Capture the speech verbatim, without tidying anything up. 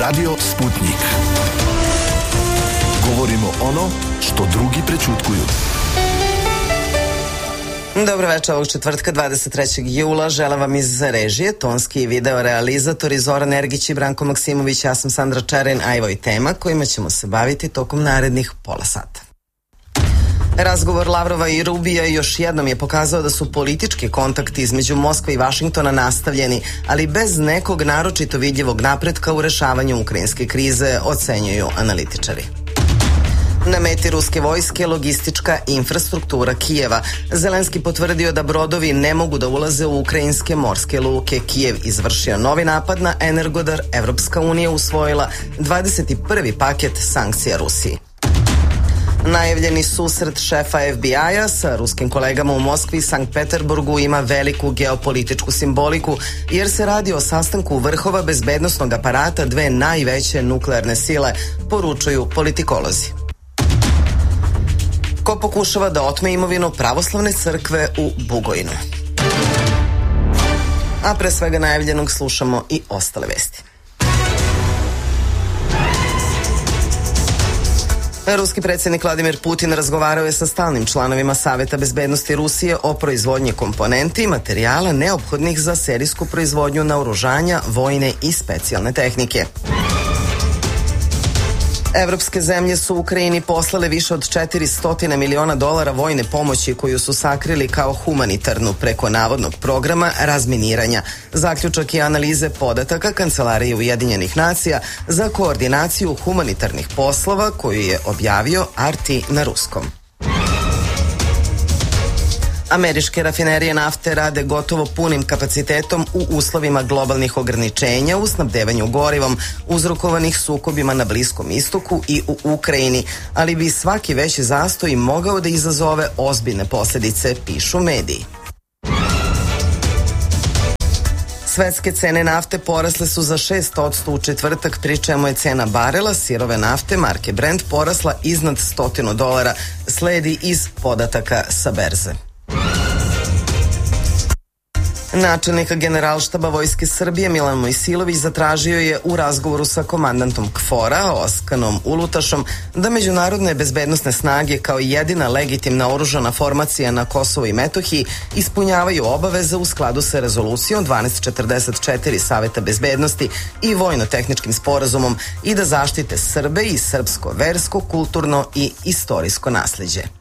Radio Sputnik. Govorimo ono što drugi prećutkuju. Dobro večer ovog četvrtka dvadeset trećeg jula. Želim vam iz režije, tonski i video realizatori Zoran Ergić i Branko Maksimović. Ja sam Sandra Čerin, a evo i tema kojima ćemo se baviti tokom narednih pola sata. Razgovor Lavrova i Rubija još jednom je pokazao da su politički kontakti između Moskve i Vašingtona nastavljeni, ali bez nekog naročito vidljivog napretka u rešavanju ukrajinske krize, ocenjuju analitičari. Na meti ruske vojske logistička infrastruktura Kijeva. Zelenski potvrdio da brodovi ne mogu da ulaze u ukrajinske morske luke. Kijev izvršio novi napad na Energodar. Evropska unija usvojila dvadeset prvi paket sankcija Rusiji. Najavljeni susret šefa F B I-a sa ruskim kolegama u Moskvi i Sankt Peterburgu ima veliku geopolitičku simboliku, jer se radi o sastanku vrhova bezbednosnog aparata dve najveće nuklearne sile, poručuju politikolozi. Ko pokušava da otme imovinu pravoslavne crkve u Bugojnu? A pre svega najavljenog slušamo i ostale vesti. Ruski predsjednik Vladimir Putin razgovarao je sa stalnim članovima Saveta bezbednosti Rusije o proizvodnji komponenti i materijala neophodnih za serijsku proizvodnju naoružanja, vojne i specijalne tehnike. Evropske zemlje su Ukrajini poslale više od četiristo miliona dolara vojne pomoći koju su sakrili kao humanitarnu preko navodnog programa razminiranja. Zaključak i analize podataka Kancelarije Ujedinjenih nacija za koordinaciju humanitarnih poslova koju je objavio R T na ruskom. Američke rafinerije nafte rade gotovo punim kapacitetom u uslovima globalnih ograničenja u snabdevanju gorivom uzrokovanih sukobima na Bliskom istoku i u Ukrajini, ali bi svaki veći zastoj mogao da izazove ozbiljne posljedice, pišu mediji. Svetske cene nafte porasle su za šest posto u četvrtak, pri čemu je cena barela sirove nafte marke Brent porasla iznad stotinu dolara, sledi iz podataka sa berze. Načelnik Generalštaba Vojske Srbije Milan Mojsilović zatražio je u razgovoru sa komandantom KFOR-a Oskanom Ulutašom da međunarodne bezbednosne snage kao jedina legitimna oružana formacija na Kosovu i Metohiji ispunjavaju obaveze u skladu sa rezolucijom dvanaest četrdeset četiri Saveta bezbednosti i vojno-tehničkim sporazumom i da zaštite Srbe i srpsko versko, kulturno i istorijsko nasleđe.